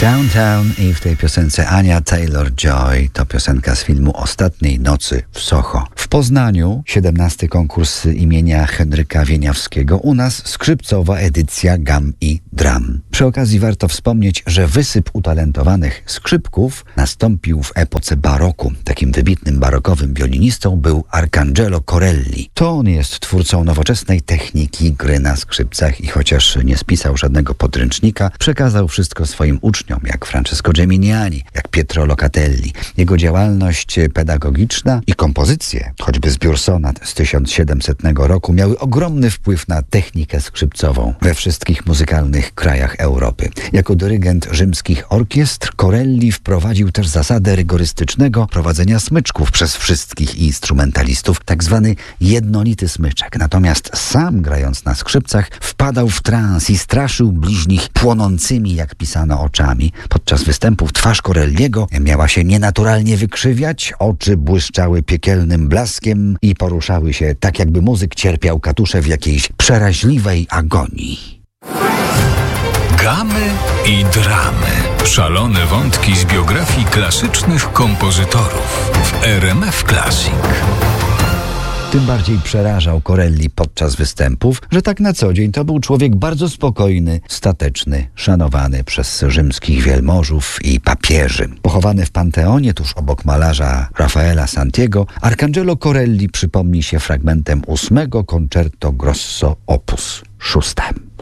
Downtown i w tej piosence Anya Taylor-Joy, to piosenka z filmu Ostatniej nocy w Soho. W Poznaniu 17. konkurs imienia Henryka Wieniawskiego, u nas skrzypcowa edycja Gam i Dram. Przy okazji warto wspomnieć, że wysyp utalentowanych skrzypków nastąpił w epoce baroku. Takim wybitnym barokowym wiolinistą był Arcangelo Corelli. To on jest twórcą nowoczesnej techniki gry na skrzypcach i chociaż nie spisał żadnego podręcznika, przekazał wszystko swoim uczniom, jak Francesco Geminiani, jak Pietro Locatelli. Jego działalność pedagogiczna i kompozycje, choćby zbiór sonat z 1700 roku, miały ogromny wpływ na technikę skrzypcową we wszystkich muzykalnych krajach Europy. Jako dyrygent rzymskich orkiestr Corelli wprowadził też zasadę rygorystycznego prowadzenia smyczków przez wszystkich instrumentalistów, tak zwany jednolity smyczek. Natomiast sam, grając na skrzypcach, wpadał w trans i straszył bliźnich płonącymi, jak pisano, oczami. Podczas występów twarz Corelliego miała się nienaturalnie wykrzywiać, oczy błyszczały piekielnym blaskiem i poruszały się tak, jakby muzyk cierpiał katusze w jakiejś przeraźliwej agonii. Gamy i dramy. Szalone wątki z biografii klasycznych kompozytorów w RMF Classic. Tym bardziej przerażał Corelli podczas występów, że tak na co dzień to był człowiek bardzo spokojny, stateczny, szanowany przez rzymskich wielmożów i papieży. Pochowany w Panteonie tuż obok malarza Raffaella Santiego, Arcangelo Corelli przypomni się fragmentem 8. Concerto Grosso op. 6.